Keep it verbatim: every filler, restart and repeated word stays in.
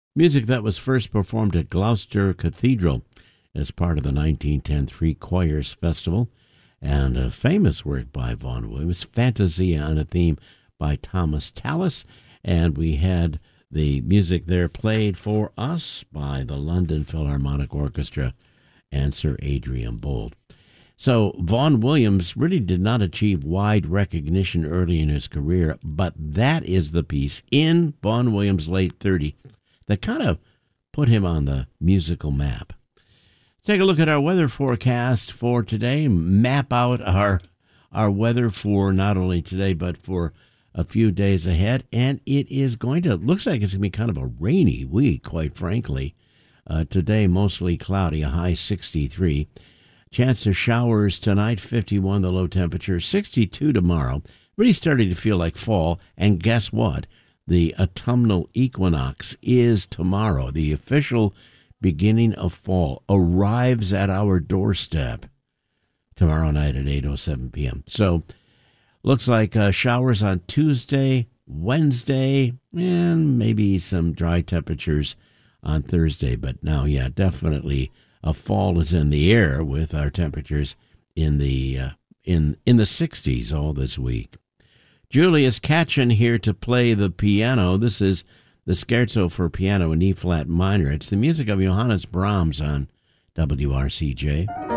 Music that was first performed at Gloucester Cathedral as part of the nineteen ten Three Choirs Festival, and a famous work by Vaughan Williams, Fantasia on a Theme by Thomas Tallis. And we had the music there played for us by the London Philharmonic Orchestra and Sir Adrian Boult. So Vaughan Williams really did not achieve wide recognition early in his career, but that is the piece in Vaughan Williams' late thirties that kind of put him on the musical map. Take a look at our weather forecast for today. Map out our our weather for not only today, but for a few days ahead. And it is going to, looks like it's going to be kind of a rainy week, quite frankly. Uh, today, mostly cloudy, a high sixty-three. Chance of showers tonight, fifty-one, the low temperature, sixty-two tomorrow. Really starting to feel like fall. And guess what? The autumnal equinox is tomorrow. The official beginning of fall arrives at our doorstep tomorrow night at eight oh seven p.m. So looks like uh, showers on Tuesday, Wednesday, and maybe some dry temperatures on Thursday. But now, yeah, definitely a fall is in the air with our temperatures in the uh, in in the sixties all this week. Julius Katchen here to play the piano. This is the Scherzo for Piano in E-flat minor. It's the music of Johannes Brahms on W R C J.